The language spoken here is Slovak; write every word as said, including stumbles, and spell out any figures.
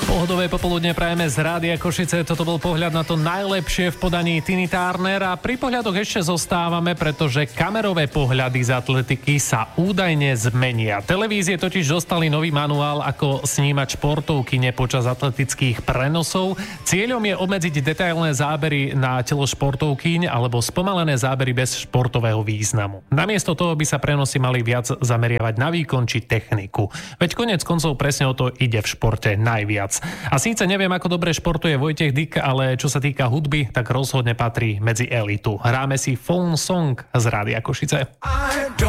Pohodové popoludne prajeme z Rádia Košice. Toto bol pohľad na to najlepšie v podaní Tiny Turner a pri pohľadoch ešte zostávame, pretože kamerové pohľady z atletiky sa údajne zmenia. Televízie totiž dostali nový manuál, ako snímať športovkyne počas atletických prenosov. Cieľom je obmedziť detailné zábery na telo športovkyň alebo spomalené zábery bez športového významu. Namiesto toho by sa prenosy mali viac zameriavať na výkon či techniku. Veď konec koncov presne o to ide v športe najviac. A síce neviem, ako dobre športuje Vojtech Dyk, ale čo sa týka hudby, tak rozhodne patrí medzi elitu. Hráme si Phone Song z Rádia Košice.